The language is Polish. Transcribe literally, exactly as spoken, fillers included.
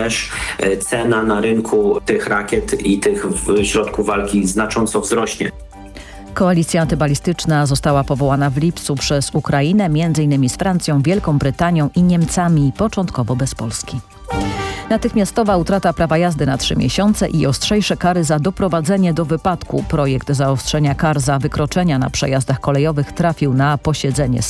też cena na rynku tych rakiet i tych środków walki znacząco wzrośnie. Koalicja antybalistyczna została powołana w lipcu przez Ukrainę, między innymi z Francją, Wielką Brytanią i Niemcami, początkowo bez Polski. Natychmiastowa utrata prawa jazdy na trzy miesiące i ostrzejsze kary za doprowadzenie do wypadku. Projekt zaostrzenia kar za wykroczenia na przejazdach kolejowych trafił na posiedzenie